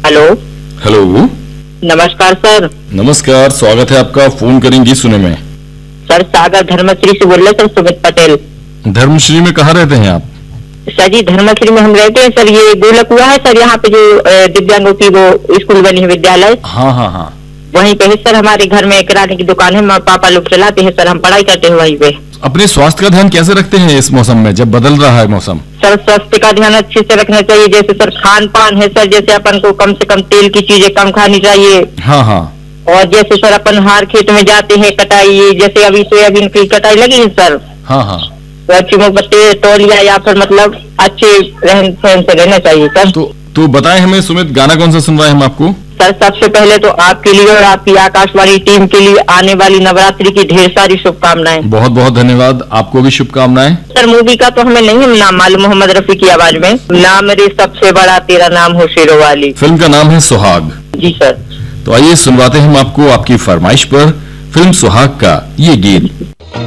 Hello. Hello. नमस्कार sir. नमस्कार, स्वागत है आपका। फोन करेंगी सुने में। सर सागर धर्मश्री से बोल रहे सर, सुमित पटेल। धर्मश्री में कहाँ रहते हैं आप? सर जी धर्मश्री में हम रहते हैं सर। ये गोलक हुआ है सर, यहाँ पे जो दिव्यांगों की वो स्कूल बनी है, विद्यालय। हाँ हाँ हाँ। वहीं पे है सर। हमारे घर में किराने की दुकान है, माँ पापा लोग चलाते हैं सर, हम पढ़ाई करते हैं वहीं पे। अपने स्वास्थ्य का ध्यान कैसे रखते हैं इस मौसम में, जब बदल रहा है मौसम? सर स्वास्थ्य का ध्यान अच्छे से रखना चाहिए। जैसे सर खान पान है सर, जैसे अपन को कम से कम तेल की चीजें कम खानी चाहिए। हाँ हाँ। और जैसे सर अपन हार खेत में जाते हैं, कटाई, जैसे अभी सोयाबीन की कटाई लगी है सर, हाँ हाँ। तो अच्छी मोमबत्ती तौलिया या फिर मतलब अच्छे रहन सहन से रहना चाहिए सर। तो बताएं हमें सुमित, गाना कौन सा सुनवाएं हम आपको? सर सबसे पहले तो आपके लिए और आपकी आकाशवाणी टीम के लिए आने वाली नवरात्रि की ढेर सारी शुभकामनाएं। बहुत बहुत धन्यवाद, आपको भी शुभकामनाएं। सर मूवी का तो हमें नहीं नाम मालूम, मोहम्मद रफी की आवाज में। नाम रे सबसे बड़ा तेरा नाम हो शेरों वाली। फिल्म का नाम है सुहाग। जी सर। तो आइए सुनवाते हैं हम आपको आपकी फरमाइश पर फिल्म सुहाग का ये गीत।